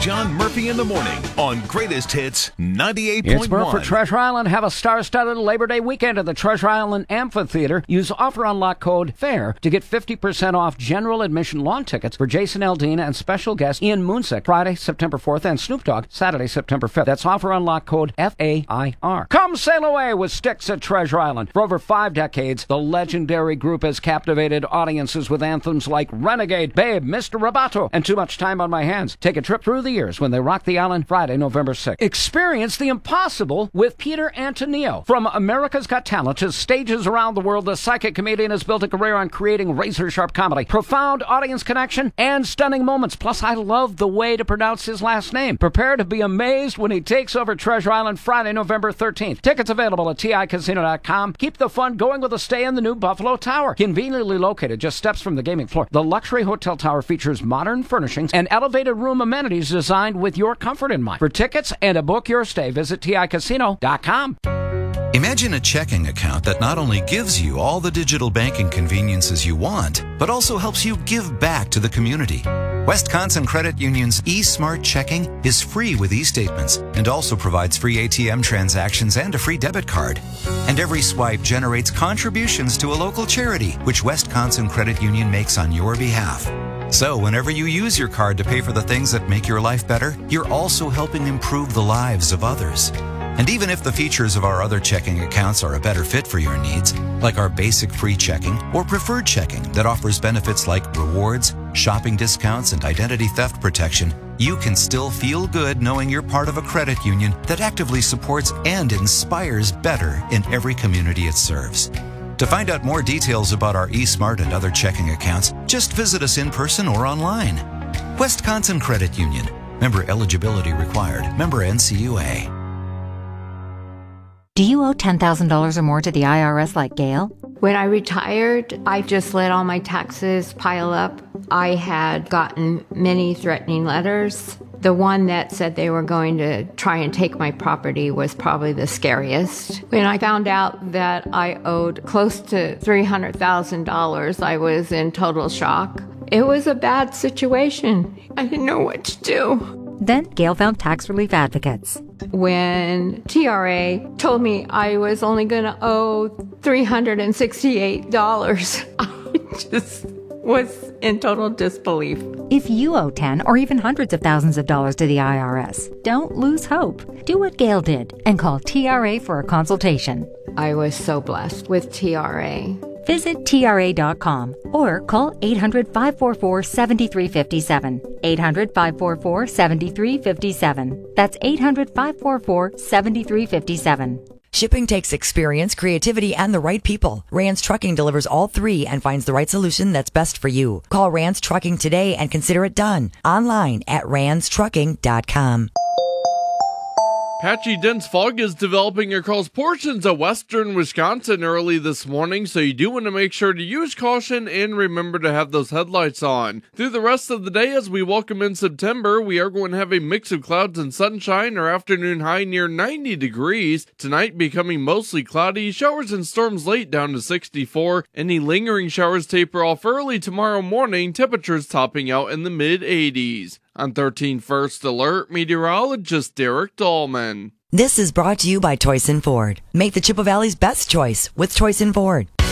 John Murphy in the morning on Greatest Hits 98.1. It's Murph for Treasure Island. Have a star-studded Labor Day weekend at the Treasure Island Amphitheater. Use offer unlock code FAIR to get 50% off general admission lawn tickets for Jason Aldean and special guest Ian Moonsick Friday, September 4th, and Snoop Dogg Saturday, September 5th. That's offer unlock code FAIR. Come sail away with Styx at Treasure Island. For over 5 decades, the legendary group has captivated audiences with anthems like Renegade, Babe, Mr. Roboto, and Too Much Time on My Hands. Take a trip through the years when they rock the island Friday, November 6th. Experience the impossible with Peter Antonio. From America's Got Talent to stages around the world, the psychic comedian has built a career on creating razor-sharp comedy, profound audience connection, and stunning moments. Plus, I love the way to pronounce his last name. Prepare to be amazed when he takes over Treasure Island Friday, November 13th. Tickets available at TICasino.com. Keep the fun going with a stay in the new Buffalo Tower. Conveniently located just steps from the gaming floor, the luxury hotel tower features modern furnishings and elevated room amenities designed with your comfort in mind. For tickets and to book your stay, visit TICasino.com. Imagine a checking account that not only gives you all the digital banking conveniences you want, but also helps you give back to the community. Wisconsin Credit Union's eSmart Checking is free with e-statements and also provides free ATM transactions and a free debit card. And every swipe generates contributions to a local charity, which Wisconsin Credit Union makes on your behalf. So whenever you use your card to pay for the things that make your life better, you're also helping improve the lives of others. And even if the features of our other checking accounts are a better fit for your needs, like our basic free checking or preferred checking that offers benefits like rewards, shopping discounts, and identity theft protection, you can still feel good knowing you're part of a credit union that actively supports and inspires better in every community it serves. To find out more details about our eSmart and other checking accounts, just visit us in person or online. Wisconsin Credit Union. Member eligibility required. Member NCUA. Do you owe $10,000 or more to the IRS like Gail? When I retired, I just let all my taxes pile up. I had gotten many threatening letters. The one that said they were going to try and take my property was probably the scariest. When I found out that I owed close to $300,000, I was in total shock. It was a bad situation. I didn't know what to do. Then Gail found tax relief advocates. When TRA told me I was only going to owe $368, I just was in total disbelief. If you owe 10 or even hundreds of thousands of dollars to the IRS, don't lose hope. Do what Gail did and call TRA for a consultation. I was so blessed with TRA. Visit TRA.com or call 800-544-7357. 800-544-7357. That's 800-544-7357. Shipping takes experience, creativity, and the right people. Rance Trucking delivers all three and finds the right solution that's best for you. Call Rance Trucking today and consider it done. Online at ranstrucking.com. Patchy dense fog is developing across portions of western Wisconsin early this morning, so you do want to make sure to use caution and remember to have those headlights on. Through the rest of the day as we welcome in September, we are going to have a mix of clouds and sunshine. Our afternoon high near 90 degrees. Tonight becoming mostly cloudy, showers and storms late down to 64. Any lingering showers taper off early tomorrow morning, temperatures topping out in the mid-80s. On 13 First Alert, meteorologist Derek Dahlman. This is brought to you by Toyson Ford. Make the Chippewa Valley's best choice with Toyson Ford.